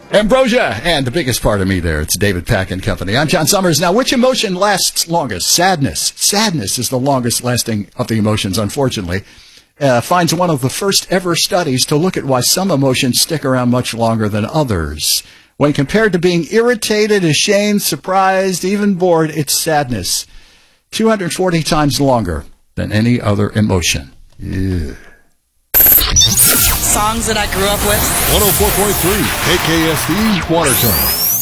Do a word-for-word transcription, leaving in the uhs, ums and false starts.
Ambrosia, and the biggest part of me there, it's David Pack and Company. I'm John Summers. Now, which emotion lasts longest? Sadness. Sadness is the longest lasting of the emotions, unfortunately. Uh, finds one of the first ever studies to look at why some emotions stick around much longer than others. When compared to being irritated, ashamed, surprised, even bored, it's sadness. two hundred forty times longer than any other emotion. Ew. Songs that I grew up with. one oh four point three K K S D Watertown.